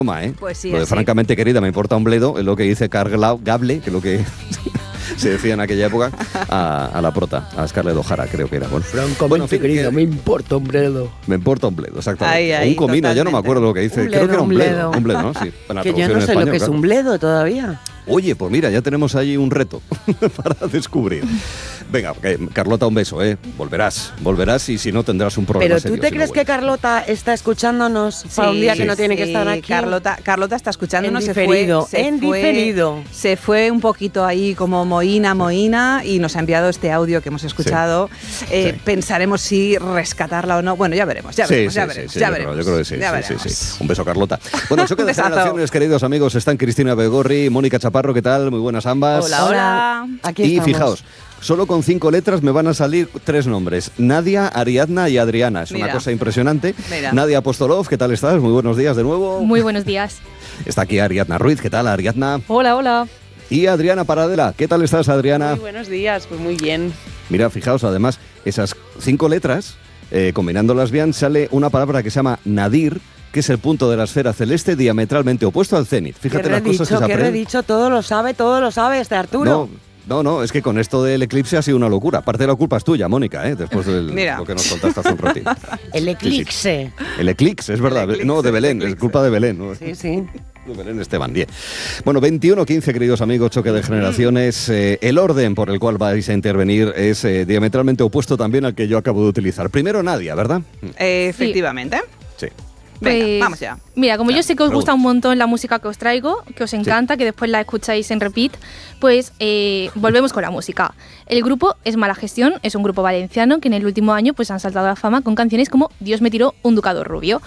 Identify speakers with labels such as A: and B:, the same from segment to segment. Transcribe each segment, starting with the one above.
A: Pues sí,
B: lo de francamente querida me importa un bledo, es lo que dice Carl Gable, que es lo que se decía en aquella época a la prota, a Scarlett O'Hara, creo que era.
C: Francamente querida, me importa un bledo.
B: Me importa un bledo, exactamente.
A: Ahí,
B: un comino,
A: totalmente.
B: ya no me acuerdo lo que dice. Creo que era un bledo, ¿no? Sí, en la
C: Que yo
B: traducción
C: no
B: en
C: sé
B: español,
C: lo que es
B: claro.
C: un bledo todavía.
B: Oye, pues mira, ya tenemos ahí un reto para descubrir. Venga, Carlota, un beso, ¿eh? Volverás y si no tendrás un problema.
C: Pero ¿tú te crees que Carlota está escuchándonos para un día que no tiene que estar aquí?
A: Carlota está escuchándonos.
C: En diferido, diferido.
A: Se fue un poquito ahí como mohina y nos ha enviado este audio que hemos escuchado. Pensaremos si rescatarla o no. Bueno, ya veremos.
B: Yo creo que sí. Un beso, Carlota. Bueno, choque de generaciones, queridos amigos. Están Cristina Begorri, Mónica Chaparro, ¿qué tal? Muy buenas ambas.
A: Hola.
C: Aquí
B: y
C: estamos.
B: fijaos, solo con 5 letras me van a salir 3 nombres: Nadia, Ariadna y Adriana. Es una cosa impresionante.
A: Mira.
B: Nadia Apostolov, ¿qué tal estás? Muy buenos días de nuevo.
D: Muy buenos días.
B: Está aquí Ariadna Ruiz, ¿qué tal, Ariadna?
D: Hola.
B: Y Adriana Paradela, ¿qué tal estás, Adriana?
E: Muy buenos días, pues muy bien.
B: Mira, fijaos, además, esas 5 letras, combinándolas bien, sale una palabra que se llama nadir, que es el punto de la esfera celeste diametralmente opuesto al cenit. Fíjate las cosas que se aprenden.
C: ¿Qué he dicho? Todo lo sabe este Arturo.
B: No, es que con esto del eclipse ha sido una locura. Parte de la culpa es tuya, Mónica, después de lo que nos contaste hace un ratito.
C: El eclipse.
B: Sí. El eclipse, es verdad. No, de Belén, es culpa de Belén. ¿no?
C: Sí.
B: De Belén Esteban, 10. Bueno, 21-15, queridos amigos, choque de generaciones. El orden por el cual vais a intervenir es diametralmente opuesto también al que yo acabo de utilizar. Primero Nadia, ¿verdad?
A: Efectivamente.
B: Sí.
A: Venga,
D: Pues,
A: vamos ya.
D: Mira, como yo sé que os gusta un montón la música que os traigo, que os encanta, que después la escucháis en repeat, pues volvemos con la música. El grupo es Mala Gestión, es un grupo valenciano que en el último año pues han saltado a la fama con canciones como Dios me tiró un ducado rubio.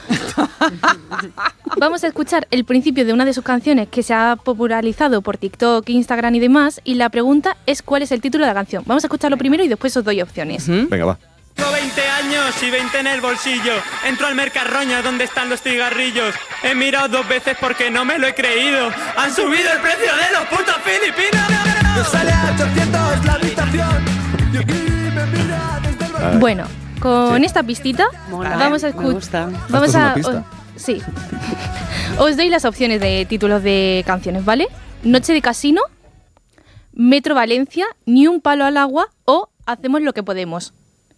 D: Vamos a escuchar el principio de una de sus canciones que se ha popularizado por TikTok, Instagram y demás, y la pregunta es ¿cuál es el título de la canción? Vamos a escucharlo primero y después os doy opciones.
B: Venga, va.
F: Tengo 20 años y 20 en el bolsillo. Entro al Mercarroña donde están los cigarrillos. He mirado 2 veces porque no me lo he creído. Han subido el precio de los putos filipinos. Me sale a 800 la habitación. Y aquí me mira desde el balcón.
D: Bueno, con esta pistita
C: Mola,
D: vamos a
C: me
D: escuchar.
C: gusta.
D: Vamos
B: ¿Esto es una
D: a.
B: pista?
D: Sí. Os doy las opciones de títulos de canciones, ¿vale? Noche de casino, Metro Valencia, Ni un palo al agua o Hacemos lo que podemos.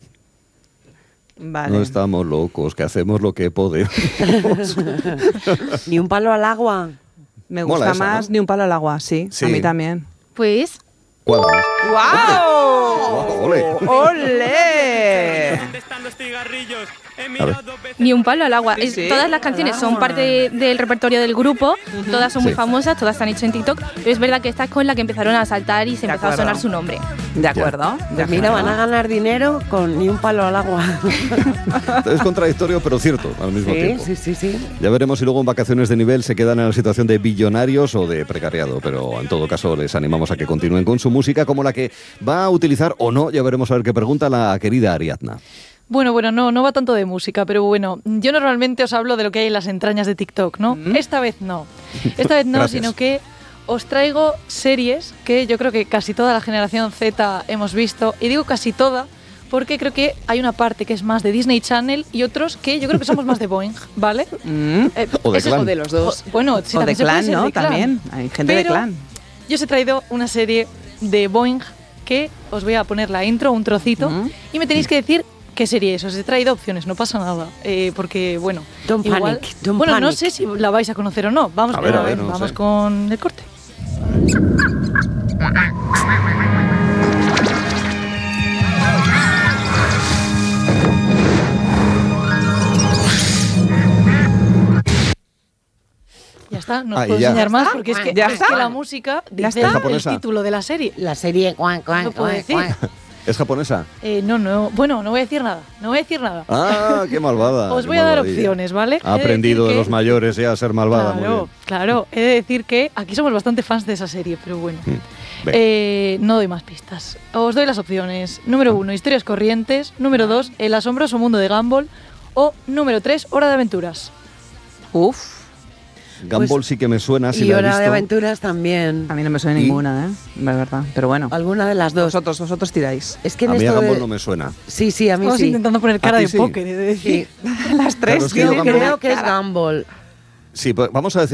A: Vale.
B: No estamos locos, que hacemos lo que podemos.
C: Ni un palo al agua.
A: Me
B: Mola
A: gusta
B: esa,
A: más
B: ¿no?
A: Ni un palo al agua, sí.
B: Sí.
A: A mí también.
D: Pues
B: ¿Cuál más?
A: ¡Guau!
B: ¡Ole!
A: ¡Ole!
F: ¿Dónde están los cigarrillos? He
B: A ver.
F: mirado 2 veces.
D: Ni un palo al agua.
A: Sí.
D: Todas las canciones son parte del repertorio del grupo, todas son muy
B: Sí.
D: famosas, todas están hechas en TikTok, pero es verdad que esta es con la que empezaron a saltar y se
A: De
D: empezó a
A: acuerdo.
D: sonar su nombre.
A: De acuerdo.
C: Pues mira, van a ganar dinero con ni un palo al agua.
B: Es contradictorio, pero cierto al mismo tiempo.
C: Sí.
B: Ya veremos si luego en vacaciones de nivel se quedan en la situación de billonarios o de precariado, pero en todo caso les animamos a que continúen con su música, como la que va a utilizar o no, ya veremos a ver qué pregunta la querida Ariadna.
G: Bueno, no va tanto de música, pero bueno, yo normalmente os hablo de lo que hay en las entrañas de TikTok, ¿no? Esta vez no,
B: Gracias.
G: sino que os traigo series que yo creo que casi toda la generación Z hemos visto, y digo casi toda porque creo que hay una parte que es más de Disney Channel y otros que yo creo que somos más de Boing, ¿vale?
B: O de
G: Eso-
B: Clan.
E: O de los dos.
G: Bueno, sí,
A: O de
G: también se puede
A: Clan,
G: ser
A: ¿no?
G: de Clan.
A: También. Hay gente de
G: Pero
A: Clan.
G: Yo os he traído una serie de Boing que os voy a poner la intro, un trocito, y me tenéis que decir qué serie es. Os he traído opciones, no pasa nada, porque bueno,
C: Don't
G: igual,
C: panic, don't
G: bueno, no
C: panic.
G: sé si la vais a conocer o no. Vamos
B: A ver, no
G: vamos
B: sé.
G: con el corte. Ya está, no os
B: Ah, y
G: puedo
B: ya.
G: enseñar más porque es que,
A: ¿Ya
G: es
A: está?
G: que la música
A: ¿Ya
G: dice
A: está?
G: el
B: ¿Japonesa?
G: título de la serie.
C: La serie
G: No puedo decir.
B: ¿Es japonesa?
G: Bueno, no voy a decir nada.
B: Ah, qué malvada.
G: Os
B: qué
G: voy a dar
B: malvadilla.
G: opciones, ¿vale?
B: Ha
G: He de
B: aprendido
G: decir
B: de
G: que-
B: los mayores ya a ser malvada. muy bien.
G: Claro. He de decir que aquí somos bastante fans de esa serie, pero bueno.
B: Venga.
G: No doy más pistas. Os doy las opciones. Número 1, Historias Corrientes. Número 2, El asombroso mundo de Gumball. O número 3, Hora de Aventuras.
A: Uf.
B: Gumball sí que me suena, si
C: Y
B: la he
C: Hora
B: visto.
C: de Aventuras también.
A: A mí no me suena
B: ¿Y?
A: ninguna, de verdad. Pero bueno.
C: Alguna de las dos.
A: Vosotros tiráis.
C: Es que en
B: A mí a
C: esto
B: Gumball
C: de-
B: no me suena.
C: Sí, a mí
G: Estamos
C: sí.
G: intentando poner cara
B: ¿A ti
G: de
B: sí?
G: póker, he de decir.
C: Sí.
A: Las tres.
B: Claro, es que
C: Yo
B: yo Gumball-
C: creo que es Gumball.
B: Sí, pues vamos a decir